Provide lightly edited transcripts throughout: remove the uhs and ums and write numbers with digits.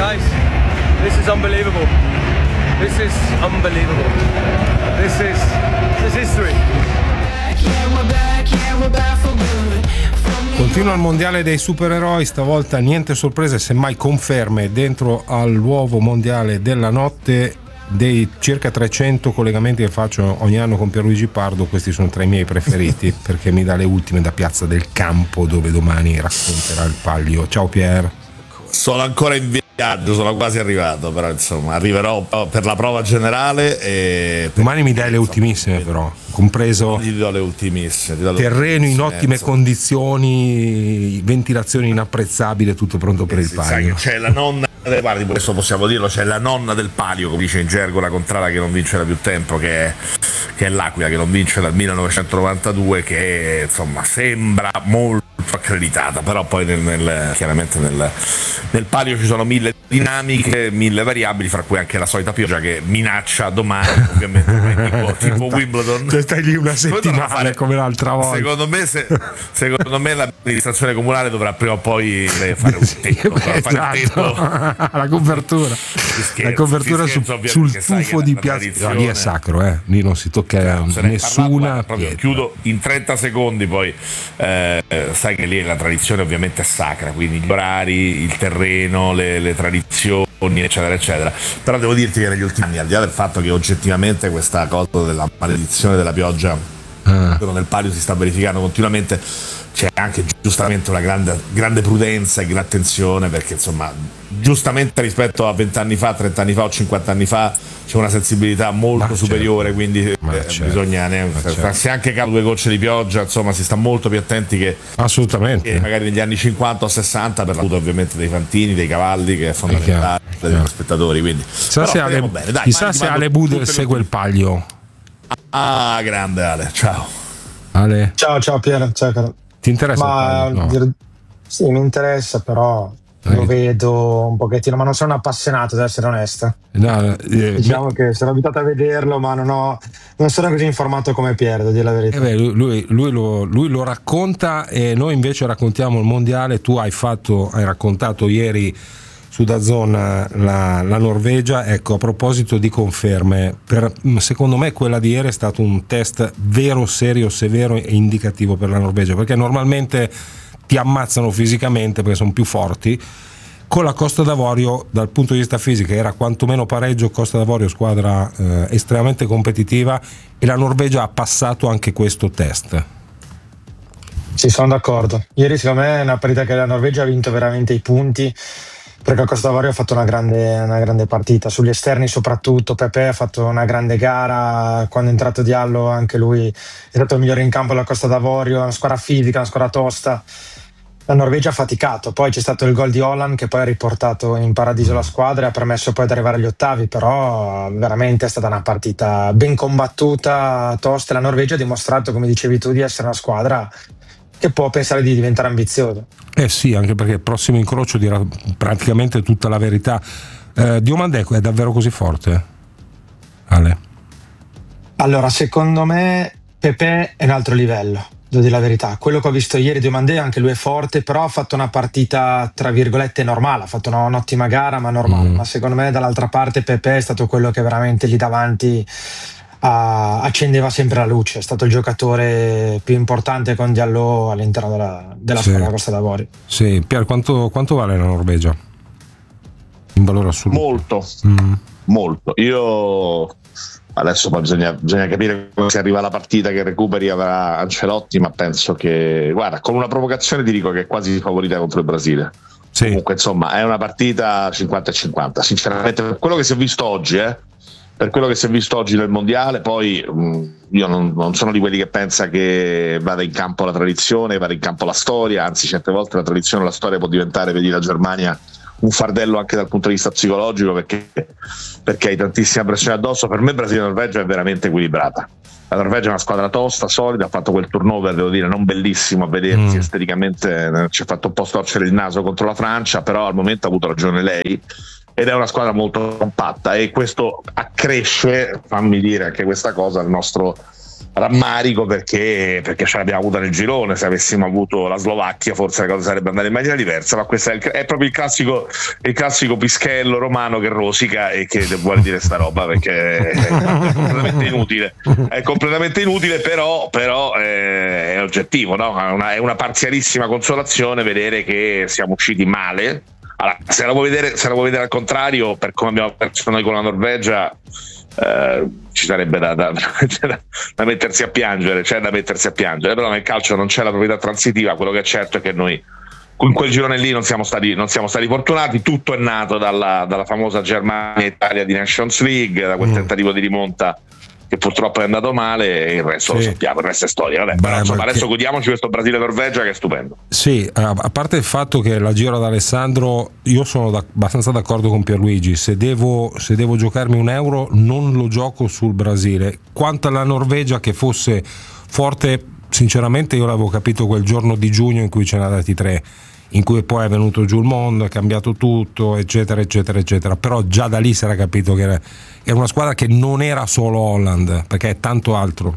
Guys, this is unbelievable. This is unbelievable. This is history. Continua il mondiale dei supereroi, stavolta niente sorprese, semmai conferme dentro al nuovo mondiale della notte. Dei circa 300 collegamenti che faccio ogni anno con Pierluigi Pardo, questi sono tra i miei preferiti perché mi dà le ultime da Piazza del Campo, dove domani racconterà il Palio. Ciao Pier. Sono ancora in viaggio, sono quasi arrivato, però insomma arriverò per la prova generale e domani mi dai le ultimissime, però compreso ti do le ultimissime, terreno in ottime condizioni, ventilazione inapprezzabile, tutto pronto per il Palio. C'è la nonna, guardi, questo possiamo dirlo, c'è la nonna del Palio, come dice in gergo la contrada, che non vince da più tempo, che è l'Aquila, che non vince dal 1992, che insomma sembra molto accreditata, però poi chiaramente nel Palio ci sono 1000 dinamiche, 1000 variabili, fra cui anche la solita pioggia che minaccia domani, ovviamente tipo Wimbledon. Cioè stai lì una settimana come l'altra volta. Secondo me l'amministrazione comunale dovrà prima o poi fare un tetto, la copertura. La copertura sul tufo di Piazza. No, lì è sacro, lì non si tocca nessuna. Chiudo in 30 secondi, poi sai che lì la tradizione ovviamente è sacra, quindi gli orari, il terreno, le tradizioni, eccetera eccetera. Però devo dirti che negli ultimi anni, al di là del fatto che oggettivamente questa cosa della maledizione della pioggia nel Palio si sta verificando continuamente, c'è anche giustamente una grande prudenza e grande attenzione, perché insomma giustamente rispetto a 20 anni fa, 30 anni fa o 50 anni fa c'è una sensibilità molto superiore, quindi bisogna se anche cadono 2 gocce di pioggia, insomma si sta molto più attenti che assolutamente magari negli anni 50 o 60, per la salute ovviamente dei fantini, dei cavalli, che è fondamentale, degli spettatori, quindi chissà se Ale Budel segue il Palio. Grande Ale, ciao Ale. Ciao Piero, ciao caro. Ti interessa? Sì, mi interessa, però lo vedo un pochettino, ma non sono appassionato, ad essere onesto. Diciamo che sono abituato a vederlo, ma non sono così informato come Piero, devo dire la verità. Lui lo racconta e noi invece raccontiamo il mondiale. Tu hai raccontato ieri su DAZN la Norvegia. Ecco, a proposito di conferme, secondo me quella di ieri è stato un test vero, serio, severo e indicativo per la Norvegia, perché normalmente ti ammazzano fisicamente perché sono più forti. Con la Costa d'Avorio, dal punto di vista fisico, era quantomeno pareggio. Costa d'Avorio squadra estremamente competitiva, e la Norvegia ha passato anche questo test. Sì, sono d'accordo. Ieri secondo me è una partita che la Norvegia ha vinto veramente i punti, perché Costa d'Avorio ha fatto una grande partita, sugli esterni soprattutto. Pepe ha fatto una grande gara, quando è entrato Diallo anche lui è stato il migliore in campo della Costa d'Avorio, una squadra fisica, una squadra tosta. La Norvegia ha faticato, poi c'è stato il gol di Holland che poi ha riportato in paradiso la squadra e ha permesso poi di arrivare agli ottavi, però veramente è stata una partita ben combattuta, tosta. La Norvegia ha dimostrato, come dicevi tu, di essere una squadra che può pensare di diventare ambizioso. Sì, anche perché il prossimo incrocio dirà praticamente tutta la verità. Diomandé è davvero così forte, Ale? Allora, secondo me Pepe è un altro livello, devo dire la verità. Quello che ho visto ieri, Diomandé, anche lui è forte, però ha fatto una partita tra virgolette normale, ha fatto un'ottima gara ma normale. Ma secondo me dall'altra parte Pepe è stato quello che veramente lì davanti accendeva sempre la luce, è stato il giocatore più importante con Diallo all'interno della squadra Costa d'Avorio. Sì, Pier, quanto vale la Norvegia in valore assoluto? Molto. Io adesso poi bisogna capire come si arriva alla partita, che recuperi avrà Ancelotti, ma penso che, guarda, con una provocazione ti dico che è quasi favorita contro il Brasile. Sì. Comunque insomma è una partita 50-50, sinceramente, per quello che si è visto oggi nel mondiale. Poi io non sono di quelli che pensa che vada in campo la tradizione, vada in campo la storia, anzi certe volte la tradizione e la storia può diventare, vedi la Germania, un fardello anche dal punto di vista psicologico, perché hai tantissima pressione addosso. Per me Brasile e Norvegia è veramente equilibrata. La Norvegia è una squadra tosta, solida, ha fatto quel turnover, devo dire, non bellissimo a vedersi, esteticamente ci ha fatto un po' storcere il naso contro la Francia, però al momento ha avuto ragione lei, ed è una squadra molto compatta, e questo accresce, fammi dire anche questa cosa, il nostro rammarico perché ce l'abbiamo avuta nel girone. Se avessimo avuto la Slovacchia forse la cosa sarebbe andata in maniera diversa, ma questo è proprio il classico pischello romano che rosica e che vuole dire sta roba, perché è completamente inutile, però è oggettivo, no? È una parzialissima consolazione vedere che siamo usciti male. Allora, se la vuoi vedere al contrario, per come abbiamo perso noi con la Norvegia, ci sarebbe da mettersi a piangere, però nel calcio non c'è la proprietà transitiva. Quello che è certo è che noi in quel girone lì non siamo stati fortunati. Tutto è nato dalla famosa Germania-Italia di Nations League, da quel tentativo di rimonta che purtroppo è andato male, e il resto lo sappiamo, il resto è storia. Però insomma, adesso godiamoci questo Brasile-Norvegia che è stupendo. Sì, a parte il fatto che la giro ad Alessandro, io sono abbastanza d'accordo con Pierluigi. Se devo giocarmi €1 non lo gioco sul Brasile. Quanto alla Norvegia, che fosse forte, sinceramente io l'avevo capito quel giorno di giugno in cui ce n'ha dati 3, in cui poi è venuto giù il mondo, è cambiato tutto, eccetera eccetera eccetera. Però già da lì si era capito che era una squadra che non era solo Holland, perché è tanto altro.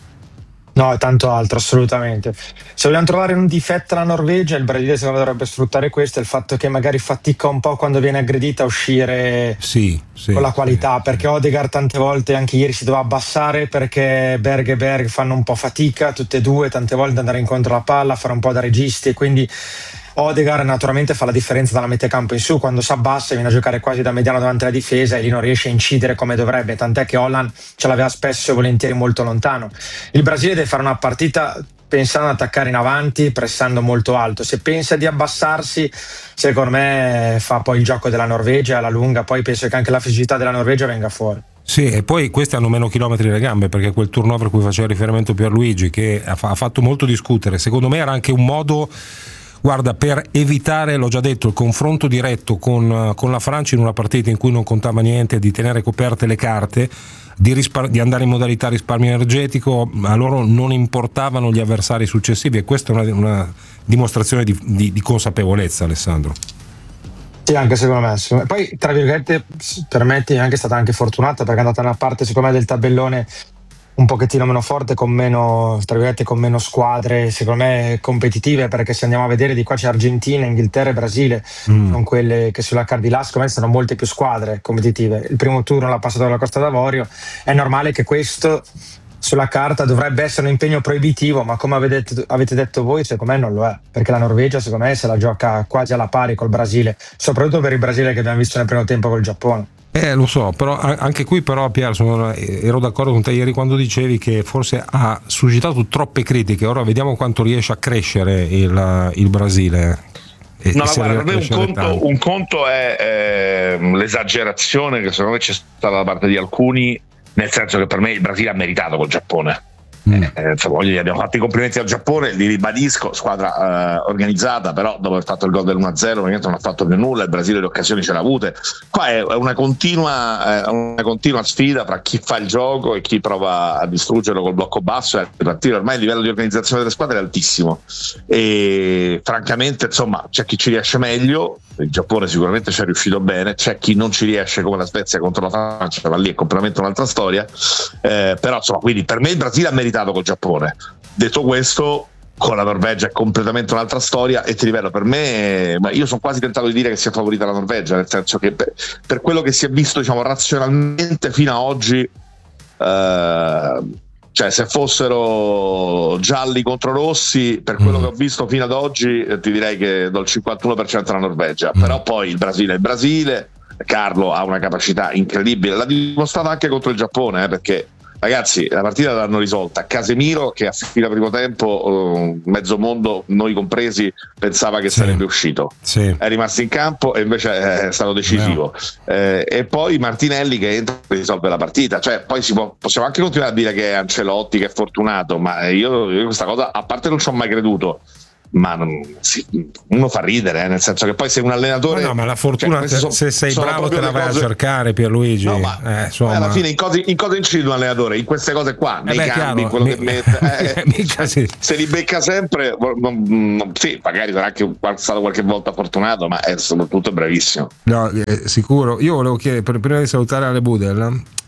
No, è tanto altro, assolutamente. Se vogliamo trovare un difetto alla Norvegia, il Brasile secondo me dovrebbe sfruttare questo, il fatto che magari fatica un po' quando viene aggredita a uscire con la qualità, perché Odegaard tante volte, anche ieri, si doveva abbassare perché Berg e Berg fanno un po' fatica, tutte e due, tante volte andare incontro alla palla, fare un po' da registi, e quindi Odegaard naturalmente fa la differenza dalla metà campo in su. Quando si abbassa viene a giocare quasi da mediano davanti alla difesa e lì non riesce a incidere come dovrebbe, tant'è che Holland ce l'aveva spesso e volentieri molto lontano. Il Brasile deve fare una partita pensando ad attaccare in avanti, pressando molto alto. Se pensa di abbassarsi, secondo me fa poi il gioco della Norvegia alla lunga. Poi penso che anche la fisicità della Norvegia venga fuori. Sì, e poi questi hanno meno chilometri alle gambe, perché quel turnover a cui faceva riferimento Pierluigi, che ha fatto molto discutere, secondo me era anche un modo, guarda, per evitare, l'ho già detto, il confronto diretto con la Francia in una partita in cui non contava niente, di tenere coperte le carte, di andare in modalità risparmio energetico. A loro non importavano gli avversari successivi, e questa è una dimostrazione di consapevolezza, Alessandro. Sì, anche secondo me. Poi, tra virgolette, per me è anche stata anche fortunata, perché è andata da una parte, secondo me, del tabellone un pochettino meno forte, con meno, tra virgolette, con meno squadre, secondo me, competitive, perché se andiamo a vedere di qua c'è Argentina, Inghilterra e Brasile, con quelle che sulla carta di là, secondo me sono molte più squadre competitive. Il primo turno l'ha passato alla Costa d'Avorio, è normale che questo sulla carta dovrebbe essere un impegno proibitivo, ma come avete detto voi, secondo me non lo è, perché la Norvegia secondo me se la gioca quasi alla pari col Brasile, soprattutto per il Brasile che abbiamo visto nel primo tempo col Giappone. Lo so, però anche qui però, Pier, ero d'accordo con te ieri quando dicevi che forse ha suscitato troppe critiche. Ora vediamo quanto riesce a crescere il Brasile. No, ma guarda, per me un conto è l'esagerazione che secondo me c'è stata da parte di alcuni, nel senso che per me il Brasile ha meritato col Giappone. Gli abbiamo fatto i complimenti al Giappone, li ribadisco, squadra organizzata, però dopo aver fatto il gol del 1-0 non ha fatto più nulla. Il Brasile le occasioni ce l'ha avute. Qua è una continua sfida fra chi fa il gioco e chi prova a distruggerlo col blocco basso e a partire. Ormai il livello di organizzazione delle squadre è altissimo e francamente, insomma, c'è chi ci riesce meglio. Il Giappone sicuramente ci è riuscito bene, c'è chi non ci riesce, come la Svezia contro la Francia, ma lì è completamente un'altra storia. Però insomma, quindi per me il Brasile ha meritato col Giappone. Detto questo, con la Norvegia è completamente un'altra storia, e ti ripeto, per me, ma io sono quasi tentato di dire che sia favorita la Norvegia, nel senso che per quello che si è visto, diciamo, razionalmente fino a oggi, cioè se fossero gialli contro rossi, per quello che ho visto fino ad oggi, ti direi che do il 51% alla Norvegia. Però poi il Brasile è il Brasile, Carlo ha una capacità incredibile, l'ha dimostrato anche contro il Giappone, perché ragazzi, la partita l'hanno risolta. Casemiro, che a fine primo tempo mezzo mondo, noi compresi, pensava che sarebbe uscito, è rimasto in campo e invece è stato decisivo. E poi Martinelli che entra e risolve la partita. Cioè, poi possiamo anche continuare a dire che è Ancelotti, che è fortunato, ma io questa cosa, a parte, non ci ho mai creduto. Ma uno fa ridere, nel senso che poi sei un allenatore. No, ma la fortuna, cioè, se sei bravo te la vai a cercare, Pierluigi. No, ma alla fine in cosa incide un allenatore? In queste cose qua, nei cambi, chiaro, quello che mette, sì. Se li becca sempre, sì, magari sarà anche stato qualche volta fortunato, ma è soprattutto bravissimo. No, sicuro. Io volevo chiedere, prima di salutare Ale Budel,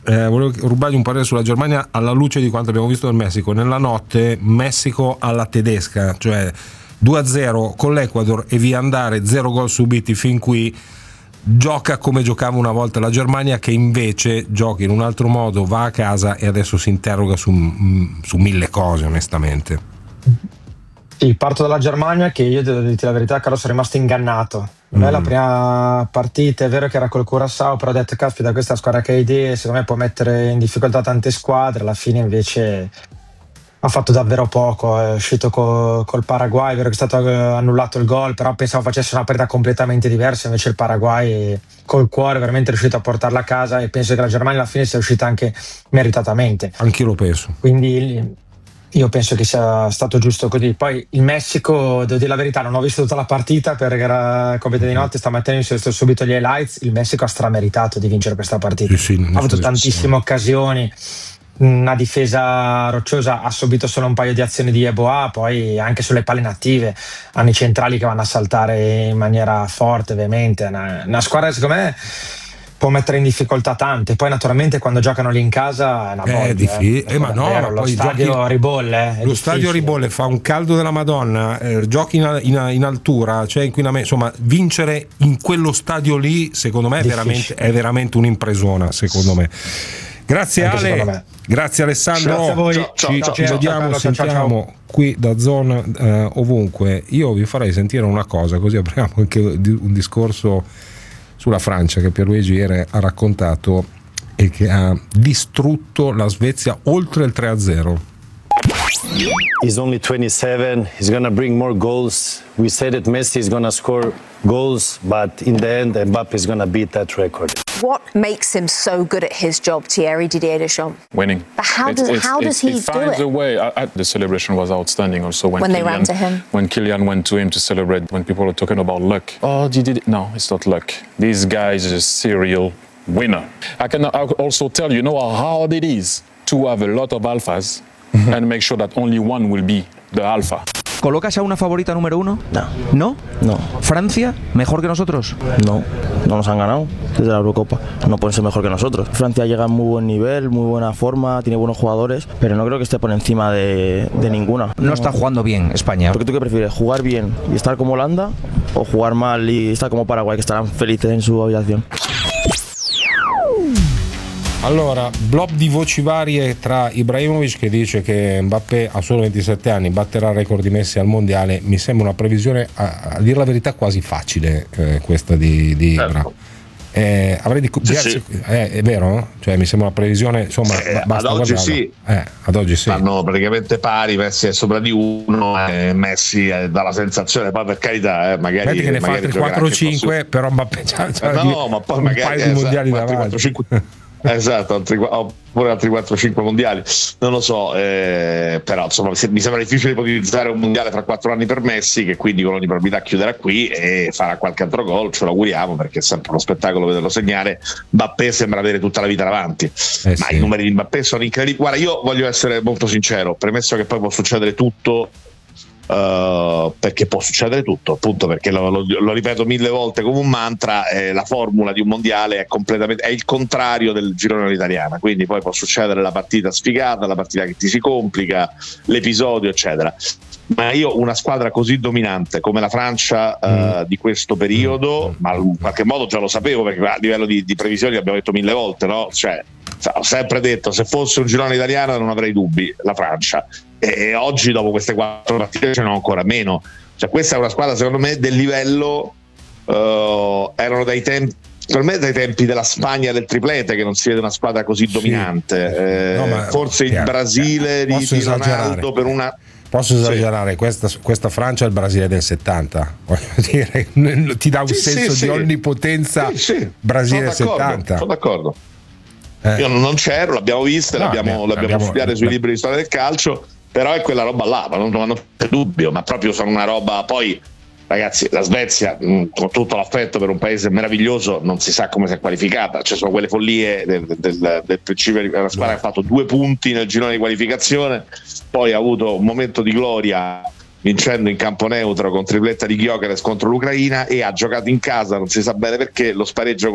volevo rubargli un parere sulla Germania alla luce di quanto abbiamo visto del Messico. Nella notte Messico alla tedesca, cioè 2-0 con l'Ecuador e via andare, 0 gol subiti fin qui. Gioca come giocava una volta la Germania, che invece gioca in un altro modo, va a casa e adesso si interroga su 1000 cose, onestamente. Sì, parto dalla Germania, che io devo dirti la verità, Carlo, sono rimasto ingannato. La prima partita è vero che era col Curaçao, però ho detto caspita, questa è una squadra che ha idee, secondo me può mettere in difficoltà tante squadre. Alla fine invece ha fatto davvero poco, è uscito col Paraguay, è vero che è stato annullato il gol, però pensavo facesse una partita completamente diversa, invece il Paraguay col cuore veramente è riuscito a portarla a casa, e penso che la Germania alla fine sia uscita anche meritatamente. Anch'io lo penso. Quindi io penso che sia stato giusto così. Poi il Messico, devo dire la verità, non ho visto tutta la partita perché era compita di notte, stamattina mi sono visto subito gli highlights. Il Messico ha strameritato di vincere questa partita, ha avuto tantissime occasioni, una difesa rocciosa, ha subito solo un paio di azioni di Yeboah, poi anche sulle palle inattive hanno i centrali che vanno a saltare in maniera forte, veemente. Una squadra secondo me può mettere in difficoltà tante. Poi naturalmente quando giocano lì in casa è una bolla, ma no, lo poi stadio ribolle, lo stadio ribolle, fa un caldo della Madonna, giochi in altura, cioè inquinamento, insomma vincere in quello stadio lì secondo me è veramente un'impresona, secondo me. Grazie anche Ale, grazie Alessandro, grazie a voi. Ci vediamo, sentiamo qui da Zone ovunque. Io vi farei sentire una cosa, così apriamo anche un discorso sulla Francia che Pierluigi ieri ha raccontato e che ha distrutto la Svezia oltre il 3-0. He's only 27, he's gonna bring more goals. We said that Messi is gonna score goals, but in the end Mbappe is gonna beat that record. What makes him so good at his job, Thierry Didier Deschamps? Winning. But how does he do finds it? a way. The celebration was outstanding also when they ran to him. When Kylian went to him to celebrate, when people were talking about luck. Oh, he did it. No, it's not luck. This guy is a serial winner. I can also tell you know how hard it is to have a lot of alphas and make sure that only one will be the alpha. ¿Colocas a una favorita número uno? No. ¿No? No. ¿Francia? ¿Mejor que nosotros? No, no nos han ganado desde la Eurocopa. No pueden ser mejor que nosotros. Francia llega en muy buen nivel, muy buena forma, tiene buenos jugadores, pero no creo que esté por encima de ninguna. No está jugando bien España. ¿Por qué tú qué prefieres? ¿Jugar bien y estar como Holanda o jugar mal y estar como Paraguay, que estarán felices en su habitación? Allora, blob di voci varie tra Ibrahimovic che dice che Mbappé a solo 27 anni batterà il record di Messi al mondiale. Mi sembra una previsione, a dire la verità, quasi facile questa di Ibra. Avrei di sì. È vero? Cioè mi sembra una previsione, insomma, basta ad oggi guardarla. sì. Ad oggi sì. Stanno praticamente pari, Messi è sopra di uno, Messi dà la sensazione, poi per carità magari che ne fa altri 4-5, però Mbappé ma poi magari un paio di mondiali davanti. Esatto, oppure altri 4-5 mondiali, non lo so, però insomma mi sembra difficile ipotizzare un mondiale tra 4 anni per Messi, che quindi con ogni probabilità chiuderà qui e farà qualche altro gol, ce lo auguriamo perché è sempre uno spettacolo vederlo segnare. Mbappé sembra avere tutta la vita davanti, ma i numeri di Mbappé sono incredibili. Guarda, io voglio essere molto sincero, premesso che poi può succedere tutto, perché può succedere tutto, appunto, perché lo ripeto 1000 volte come un mantra, la formula di un mondiale è il contrario del girone all'italiana, quindi poi può succedere la partita sfigata, la partita che ti si complica, l'episodio eccetera, ma io una squadra così dominante come la Francia di questo periodo, ma in qualche modo già lo sapevo perché a livello di previsioni l'abbiamo detto 1000 volte, no? Cioè, ho sempre detto, se fosse un girone italiano non avrei dubbi, la Francia, e oggi dopo queste 4 partite ce n'ho ancora meno. Cioè, questa è una squadra secondo me del livello, erano dai tempi, per me dai tempi della Spagna del triplete che non si vede una squadra così dominante, forse il Brasile di Ronaldo per una... Posso esagerare, questa Francia è il Brasile del 70, voglio dire, ti dà un senso di onnipotenza. Brasile del 70. Sono d'accordo. Io non c'ero, l'abbiamo vista, l'abbiamo studiato sui libri di storia del calcio, però è quella roba là, ma non c'è dubbio, ma proprio sono una roba. Poi ragazzi, la Svezia, con tutto l'affetto per un paese meraviglioso, non si sa come si è qualificata, cioè sono quelle follie del principio. La squadra ha fatto 2 punti nel girone di qualificazione, poi ha avuto un momento di gloria vincendo in campo neutro con tripletta di Gyökeres contro l'Ucraina, e ha giocato in casa, non si sa bene perché, lo spareggio